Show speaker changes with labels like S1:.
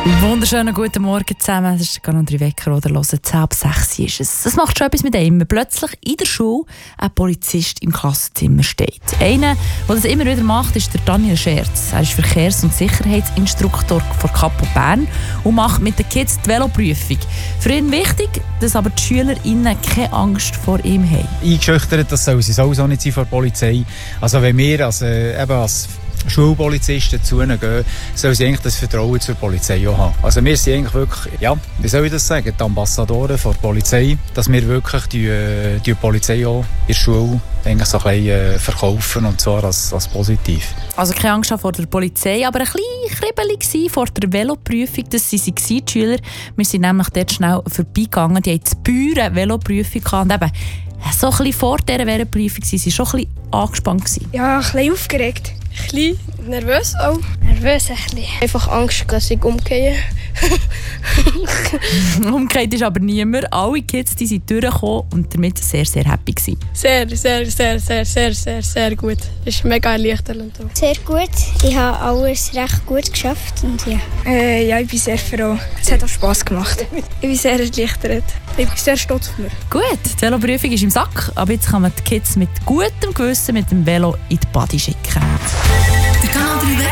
S1: Wunderschönen guten Morgen zusammen. Das ist gar noch 3 Wecker oder hören 10:06 ist es. Das macht schon etwas mit einem. Plötzlich in der Schule ein Polizist im Klassenzimmer steht. Einer, der das immer wieder macht, ist der Daniel Scherz. Er ist Verkehrs- und Sicherheitsinstruktor von Kapo Bern und macht mit den Kids die Veloprüfung. Für ihn wichtig, dass aber die SchülerInnen keine Angst vor ihm haben.
S2: Eingeschüchtert, das soll sie sowieso nicht sein vor der Polizei. Also wenn wir als Schulpolizisten zu ihnen gehen, sollen sie eigentlich das Vertrauen zur Polizei auch haben. Also wir sind eigentlich wirklich, ja, wie soll ich das sagen, die Ambassadoren von der Polizei, dass wir wirklich die Polizei auch in der Schule eigentlich so ein bisschen verkaufen, und zwar als positiv.
S1: Also keine Angst vor der Polizei, aber ein bisschen kribbelig vor der Veloprüfung, das waren die Schüler. Wir sind nämlich dort schnell vorbeigegangen, die hatten die Büren Veloprüfung gehabt. Und eben, so ein bisschen vor dieser Veloprüfung waren sie schon ein bisschen angespannt.
S3: Ja, ein bisschen aufgeregt.
S4: Ein bisschen nervös auch.
S3: Nervös ein bisschen.
S4: Einfach Angst, dass ich umgehe.
S1: Umgekehrt ist aber niemand. Alle Kids die sind durchgekommen und damit sehr, sehr happy gewesen.
S4: Sehr gut. Es war mega erleichternd.
S5: Sehr gut. Ich habe alles recht gut geschafft. Und ja.
S3: Ja, ich bin sehr froh. Es hat auch Spass gemacht. Ich bin sehr erleichtert. Ich bin sehr stolz auf mich.
S1: Gut, die Veloprüfung ist im Sack, aber jetzt kann man die Kids mit gutem Gewissen mit dem Velo in die Body schicken.